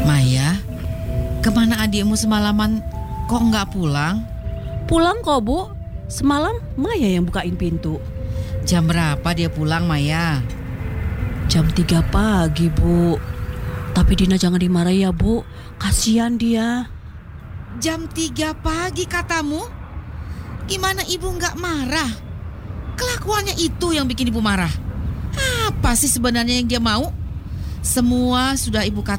Maya, kemana adikmu semalaman kok nggak pulang? Pulang kok, Bu. Semalam Maya yang bukain pintu. Jam berapa dia pulang, Maya? Jam 3 pagi, Bu. Tapi Dina jangan dimarahi ya, Bu. Kasihan dia. Jam 3 pagi katamu? Gimana ibu nggak marah? Kelakuannya itu yang bikin ibu marah. Apa sih sebenarnya yang dia mau? Semua sudah ibu katakan.